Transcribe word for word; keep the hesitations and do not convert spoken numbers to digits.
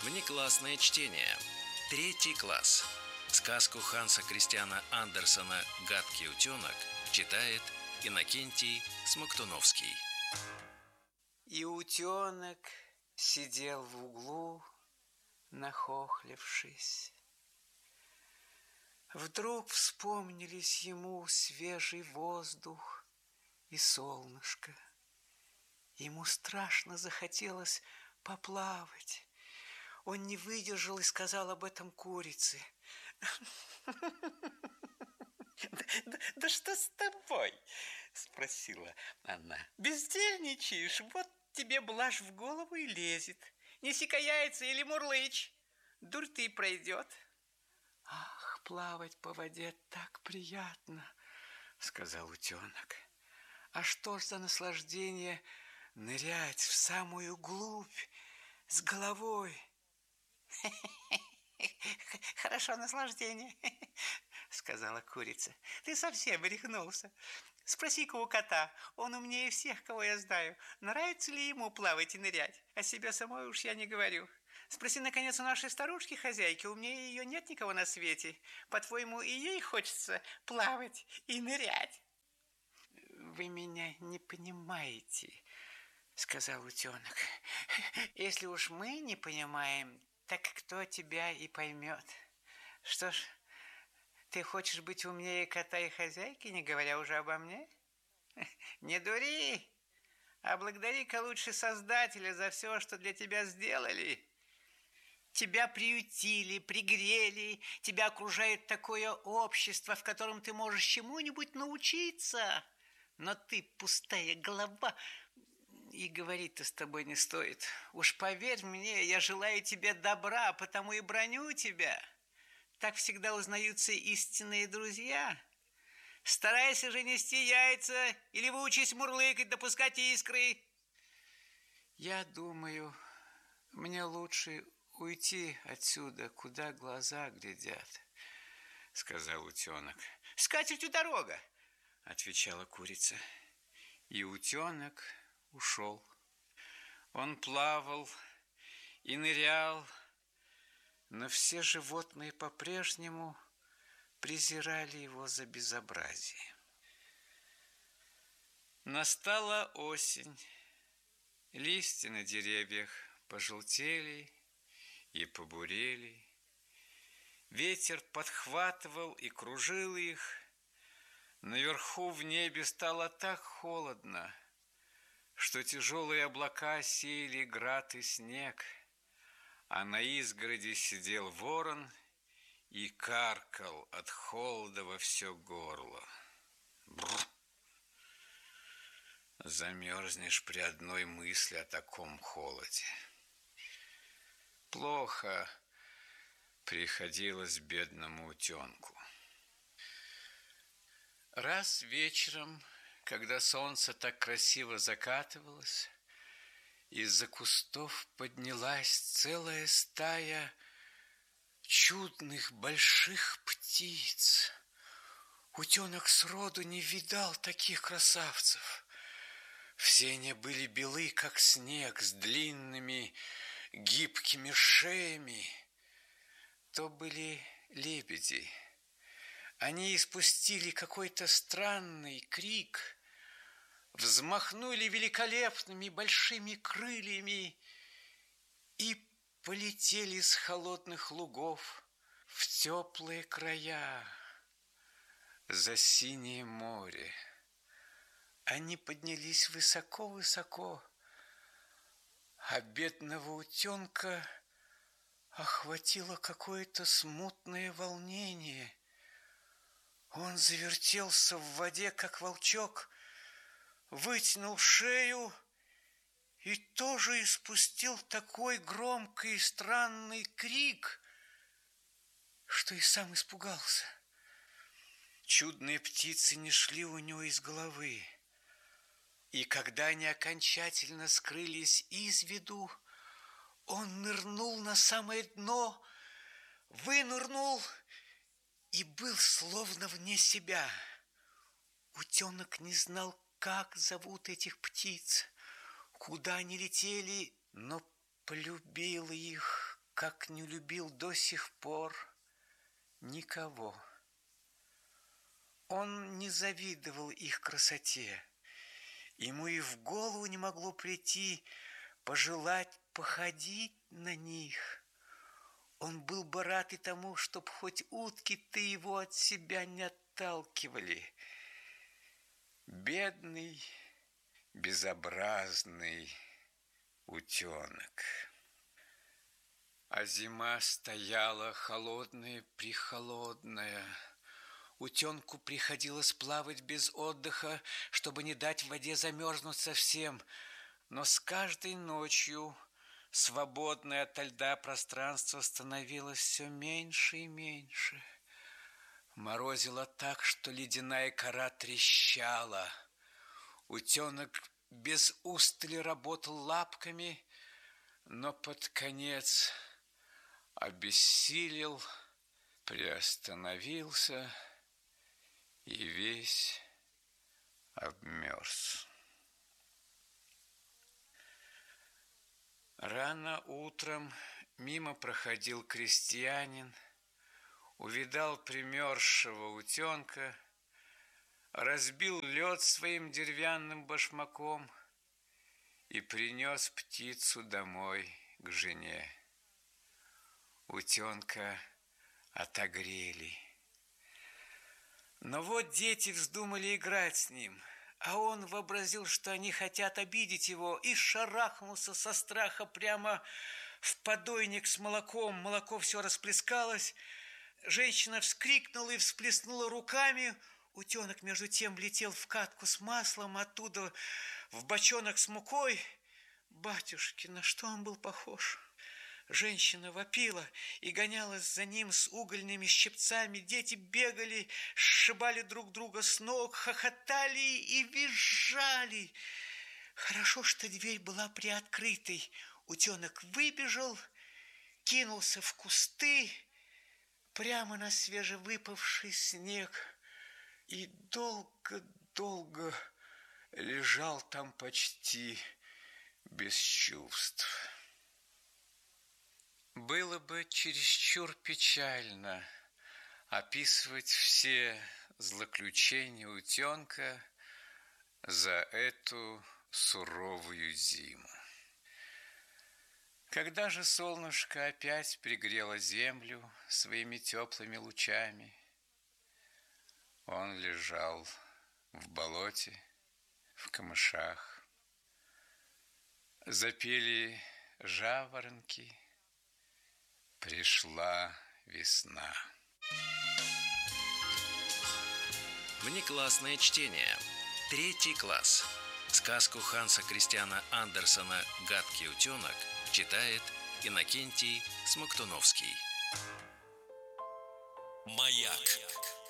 Внеклассное чтение. Третий класс. Сказку Ханса Кристиана Андерсена «Гадкий утенок» читает Иннокентий Смоктуновский. И утенок сидел в углу, нахохлившись. Вдруг вспомнились ему свежий воздух и солнышко. Ему страшно захотелось поплавать. Он не выдержал и сказал об этом курице. Да, да, да что с тобой? Спросила она. Бездельничаешь, вот тебе блажь в голову и лезет. Неси-ка яйца или мурлычь, дурь ты и пройдет. Ах, плавать по воде так приятно, сказал утенок. А что ж за наслаждение нырять в самую глубь с головой? Хорошо наслаждение, сказала курица. Ты совсем рехнулся. Спроси-ка у кота, он умнее всех, кого я знаю. Нравится ли ему плавать и нырять? О себе самой уж я не говорю. Спроси, наконец, у нашей старушки-хозяйки, умнее ее нет никого на свете. По-твоему, и ей хочется плавать и нырять? Вы меня не понимаете, сказал утенок. Если уж мы не понимаем, так кто тебя и поймет? Что ж, ты хочешь быть умнее кота и хозяйки, не говоря уже обо мне? Не дури, а благодари-ка лучше Создателя за все, что для тебя сделали. Тебя приютили, пригрели, тебя окружает такое общество, в котором ты можешь чему-нибудь научиться. Но ты пустая голова, и говорить-то с тобой не стоит. Уж поверь мне, я желаю тебе добра, потому и браню тебя. Так всегда узнаются истинные друзья. Старайся же нести яйца или выучись мурлыкать, допускать искры. Я думаю, мне лучше уйти отсюда, куда глаза глядят, сказал утенок. С катертью дорога, отвечала курица. И утенок ушел. Он плавал и нырял, но все животные по-прежнему презирали его за безобразие. Настала осень. Листья на деревьях пожелтели и побурели. Ветер подхватывал и кружил их. Наверху в небе стало так холодно, что тяжелые облака сеяли град и снег, а на изгороди сидел ворон и каркал от холода во все горло. Бррр! Замерзнешь при одной мысли о таком холоде. Плохо приходилось бедному утенку. Раз вечером, когда солнце так красиво закатывалось, из-за кустов поднялась целая стая чудных больших птиц. Утенок сроду не видал таких красавцев. Все они были белы, как снег, с длинными гибкими шеями. То были лебеди. Они испустили какой-то странный крик, взмахнули великолепными большими крыльями и полетели с холодных лугов в теплые края, за синее море. Они поднялись высоко-высоко, а бедного утенка охватило какое-то смутное волнение. Он завертелся в воде, как волчок, вытянул шею и тоже испустил такой громкий и странный крик, что и сам испугался. Чудные птицы не шли у него из головы, и когда они окончательно скрылись из виду, он нырнул на самое дно, вынырнул и был словно вне себя. Утенок не знал, как зовут этих птиц, куда они летели, но полюбил их как не любил до сих пор никого. Он не завидовал их красоте. Ему и в голову не могло прийти пожелать походить на них. Он был бы рад и тому, чтоб хоть утки-то его от себя не отталкивали. Бедный, безобразный утенок. А зима стояла холодная-прехолодная. Утенку приходилось плавать без отдыха, чтобы не дать в воде замерзнуть совсем. Но с каждой ночью свободное ото льда пространство становилось все меньше и меньше. Морозило так, что ледяная кора трещала. Утенок без устали работал лапками, но под конец обессилел, приостановился и весь обмерз. Рано утром мимо проходил крестьянин, увидал примерзшего утенка, разбил лед своим деревянным башмаком и принес птицу домой к жене. Утенка отогрели. Но вот дети вздумали играть с ним, а он вообразил, что они хотят обидеть его, и шарахнулся со страха прямо в подойник с молоком. Молоко все расплескалось. Женщина вскрикнула и всплеснула руками. Утенок между тем влетел в катку с маслом, оттуда в бочонок с мукой. Батюшки, на что он был похож? Женщина вопила и гонялась за ним с угольными щипцами. Дети бегали, сшибали друг друга с ног, хохотали и визжали. Хорошо, что дверь была приоткрытой. Утенок выбежал, кинулся в кусты, прямо на свежевыпавший снег, и долго-долго лежал там почти без чувств. Было бы чересчур печально описывать все злоключения утенка за эту суровую зиму. Когда же солнышко опять пригрело землю своими теплыми лучами, он лежал в болоте, в камышах. Запели жаворонки, пришла весна. Внеклассное чтение. Третий класс. Сказку Ханса Кристиана Андерсена «Гадкий утенок» читает Иннокентий Смоктуновский. Маяк.